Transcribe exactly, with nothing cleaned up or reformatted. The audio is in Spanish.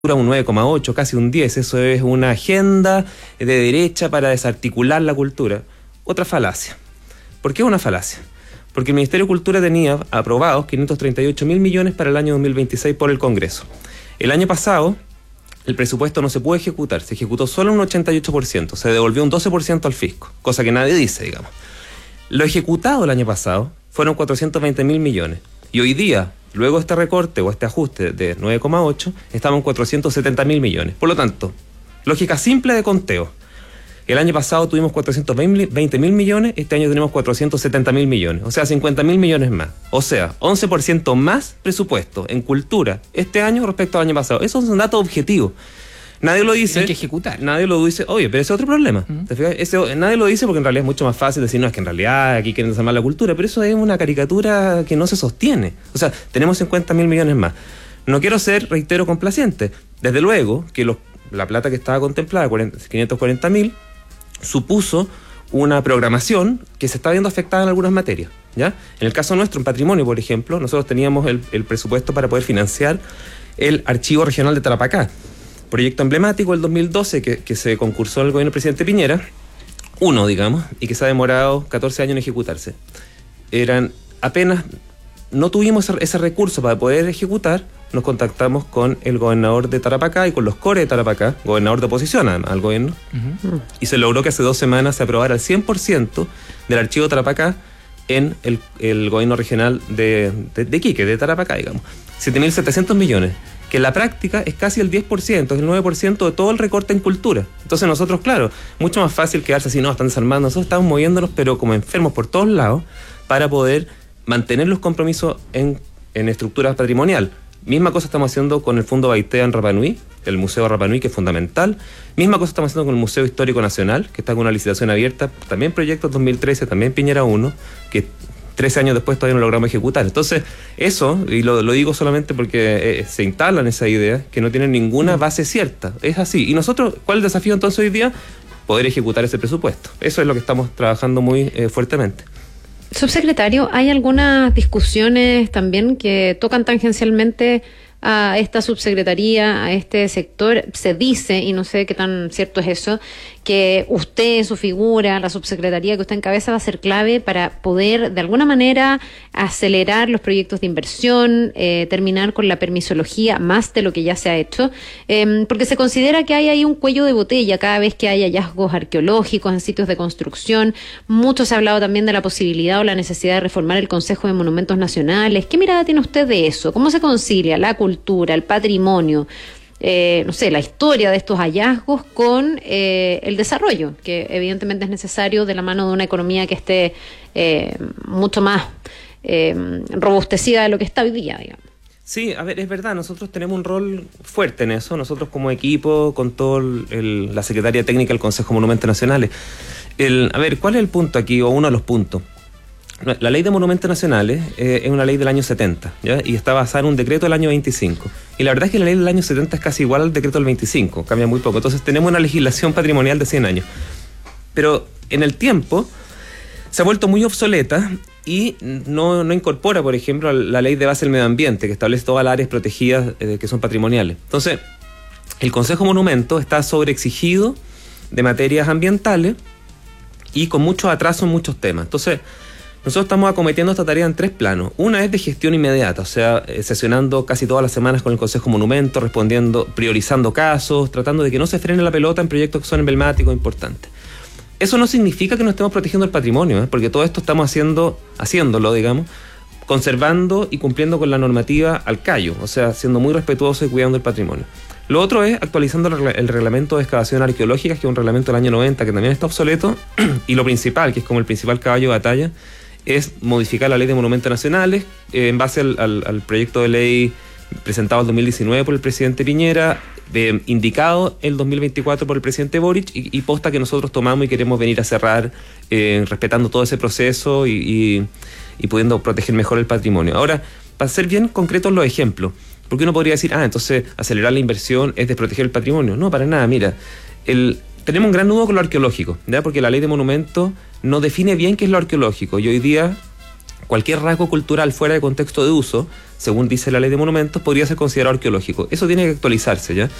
un nueve coma ocho, casi un diez. Eso es una agenda de derecha para desarticular la cultura. Otra falacia. ¿Por qué una falacia? Porque el Ministerio de Cultura tenía aprobados quinientos treinta y ocho mil millones para el año dos mil veintiséis por el Congreso. El año pasado, el presupuesto no se pudo ejecutar, se ejecutó solo un ochenta y ocho por ciento, se devolvió un doce por ciento al fisco, cosa que nadie dice, digamos. Lo ejecutado el año pasado fueron cuatrocientos veinte mil millones. Y hoy día, luego de este recorte o este ajuste de nueve coma ocho, estamos en cuatrocientos setenta mil millones. Por lo tanto, lógica simple de conteo. El año pasado tuvimos cuatrocientos veinte mil millones, este año tenemos cuatrocientos setenta mil millones, o sea, cincuenta mil millones más. O sea, once por ciento más presupuesto en cultura este año respecto al año pasado. Eso es un dato objetivo. Nadie lo dice. Hay que ejecutar. Nadie lo dice. Oye, pero ese es otro problema. Uh-huh. ¿Te fijas? Ese, nadie lo dice porque en realidad es mucho más fácil decir, no, es que en realidad aquí quieren desarmar la cultura, pero eso es una caricatura que no se sostiene. O sea, tenemos cincuenta mil millones más. No quiero ser, reitero, complaciente. Desde luego que los, la plata que estaba contemplada, quinientos cuarenta mil, supuso una programación que se está viendo afectada en algunas materias, ¿ya? En el caso nuestro, en patrimonio, por ejemplo, nosotros teníamos el, el presupuesto para poder financiar el Archivo Regional de Tarapacá, proyecto emblemático del dos mil doce que, que se concursó en el gobierno del presidente Piñera, uno, digamos, y que se ha demorado catorce años en ejecutarse. Eran apenas, no tuvimos ese, ese recurso para poder ejecutar, nos contactamos con el gobernador de Tarapacá y con los core de Tarapacá, gobernador de oposición además al gobierno, uh-huh. y se logró que hace dos semanas se aprobara el cien por ciento del archivo de Tarapacá en el, el gobierno regional de, de, de Iquique, de Tarapacá, digamos. siete mil setecientos millones, que en la práctica es casi el diez por ciento, es el nueve por ciento de todo el recorte en cultura. Entonces nosotros, claro, mucho más fácil quedarse así, no, están desarmando, nosotros estamos moviéndonos, pero como enfermos por todos lados, para poder mantener los compromisos en, en estructura patrimonial. Misma cosa estamos haciendo con el Fondo Baitea en Rapa Nui, el Museo de Rapa Nui, que es fundamental. Misma cosa estamos haciendo con el Museo Histórico Nacional, que está con una licitación abierta, también proyectos dos mil trece, también Piñera uno, que trece años después todavía no logramos ejecutar. Entonces, eso, y lo, lo digo solamente porque eh, se instalan esas ideas que no tienen ninguna base cierta. Es así. Y nosotros, ¿cuál es el desafío entonces hoy día? Poder ejecutar ese presupuesto. Eso es lo que estamos trabajando muy eh, fuertemente. Subsecretario, ¿hay algunas discusiones también que tocan tangencialmente a esta subsecretaría, a este sector? Se dice, y no sé qué tan cierto es eso, que usted, su figura, la subsecretaría que usted encabeza va a ser clave para poder de alguna manera acelerar los proyectos de inversión, eh, terminar con la permisología más de lo que ya se ha hecho, eh, porque se considera que hay ahí un cuello de botella cada vez que hay hallazgos arqueológicos en sitios de construcción. Mucho se ha hablado también de la posibilidad o la necesidad de reformar el Consejo de Monumentos Nacionales. ¿Qué mirada tiene usted de eso? ¿Cómo se concilia la cultura, el patrimonio, Eh, no sé, la historia de estos hallazgos con eh, el desarrollo, que evidentemente es necesario de la mano de una economía que esté eh, mucho más eh, robustecida de lo que está hoy día, digamos? Sí, a ver, es verdad, nosotros tenemos un rol fuerte en eso, nosotros como equipo, con toda la Secretaría Técnica del Consejo de Monumentos Nacionales. El, a ver, ¿cuál es el punto aquí, o uno de los puntos? La ley de monumentos nacionales eh, es una ley del año setenta, ¿ya? Y está basada en un decreto del año veinticinco. Y la verdad es que la ley del año setenta es casi igual al decreto del veinticinco, cambia muy poco. Entonces tenemos una legislación patrimonial de cien años. Pero en el tiempo se ha vuelto muy obsoleta y no, no incorpora, por ejemplo, la ley de base del medio ambiente, que establece todas las áreas protegidas eh, que son patrimoniales. Entonces, el Consejo de Monumentos está sobreexigido de materias ambientales y con mucho atraso en muchos temas. Entonces, nosotros estamos acometiendo esta tarea en tres planos. Una es de gestión inmediata, o sea, eh, sesionando casi todas las semanas con el Consejo Monumentos, respondiendo, priorizando casos, tratando de que no se frene la pelota en proyectos que son emblemáticos, importantes. Eso no significa que no estemos protegiendo el patrimonio, ¿eh? Porque todo esto estamos haciendo, haciéndolo, digamos, conservando y cumpliendo con la normativa al callo, o sea, siendo muy respetuosos y cuidando el patrimonio. Lo otro es actualizando el reglamento de excavación arqueológica, que es un reglamento del año noventa que también está obsoleto, y lo principal, que es como el principal caballo de batalla, es modificar la ley de monumentos nacionales eh, en base al, al, al proyecto de ley presentado en dos mil diecinueve por el presidente Piñera, eh, indicado el dos mil veinticuatro por el presidente Boric y, y posta que nosotros tomamos y queremos venir a cerrar eh, respetando todo ese proceso y, y, y pudiendo proteger mejor el patrimonio. Ahora, para ser bien concretos los ejemplos, porque uno podría decir, ah, entonces acelerar la inversión es desproteger el patrimonio. No, para nada, mira, el... tenemos un gran nudo con lo arqueológico, ¿ya? Porque la ley de monumentos no define bien qué es lo arqueológico y hoy día cualquier rasgo cultural fuera de contexto de uso, según dice la ley de monumentos, podría ser considerado arqueológico. Eso tiene que actualizarse, ¿ya?